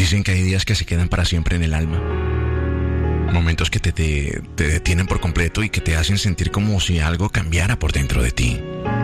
Dicen que hay días que se quedan para siempre en el alma. Momentos que te detienen por completo y que te hacen sentir como si algo cambiara por dentro de ti.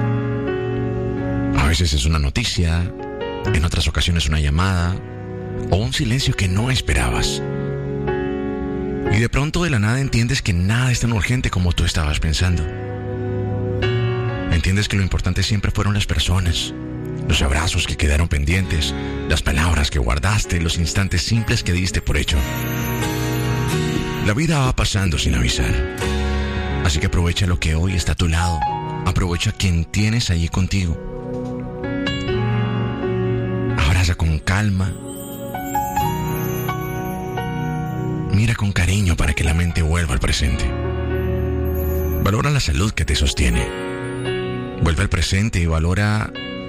A veces es una noticia, en otras ocasiones una llamada o un silencio que no esperabas. Y de pronto de la nada entiendes que nada es tan urgente como tú estabas pensando. Entiendes que lo importante siempre fueron las personas, los abrazos que quedaron pendientes, las palabras que guardaste, los instantes simples que diste por hecho. La vida va pasando sin avisar. Así que aprovecha lo que hoy está a tu lado. Aprovecha a quien tienes allí contigo. Abraza con calma. Mira con cariño para que la mente vuelva al presente. Valora la salud que te sostiene. Vuelve al presente y valora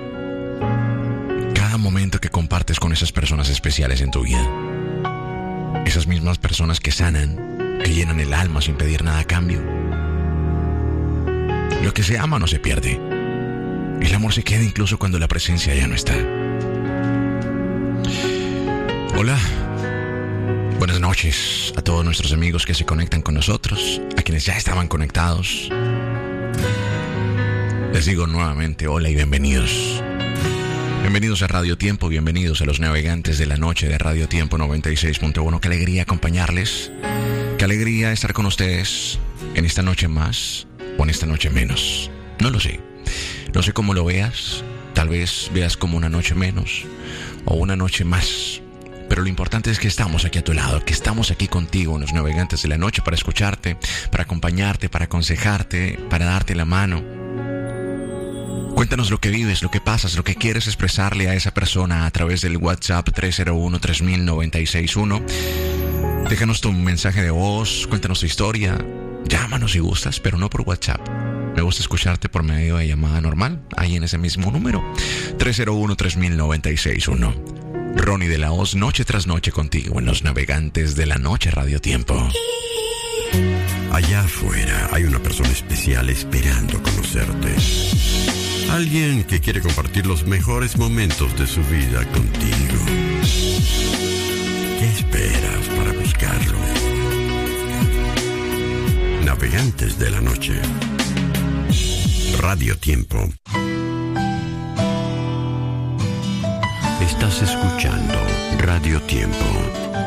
cada momento que compartes con esas personas especiales en tu vida. Esas mismas personas que sanan, que llenan el alma sin pedir nada a cambio. Lo que se ama no se pierde. El amor se queda incluso cuando la presencia ya no está. Hola. Buenas noches a todos nuestros amigos que se conectan con nosotros, a quienes ya estaban conectados. Les digo nuevamente hola y bienvenidos. Bienvenidos a Radio Tiempo, bienvenidos a los navegantes de la noche de Radio Tiempo 96.1. Qué alegría acompañarles, qué alegría estar con ustedes en esta noche más o en esta noche menos. No lo sé, no sé cómo lo veas, tal vez veas como una noche menos o una noche más. Pero lo importante es que estamos aquí a tu lado, que estamos aquí contigo en los navegantes de la noche para escucharte, para acompañarte, para aconsejarte, para darte la mano. Cuéntanos lo que vives, lo que pasas, lo que quieres expresarle a esa persona a través del WhatsApp 301-3000-961. Déjanos tu mensaje de voz, cuéntanos tu historia. Llámanos si gustas, pero no por WhatsApp. Me gusta escucharte por medio de llamada normal, ahí en ese mismo número, 301-3000-961. Ronnie de la Hoz, noche tras noche contigo en los navegantes de la noche Radio Tiempo. Allá afuera hay una persona especial esperando conocerte. Alguien que quiere compartir los mejores momentos de su vida contigo. ¿Qué esperas para buscarlo? Navegantes de la noche. Radio Tiempo. Estás escuchando Radio Tiempo.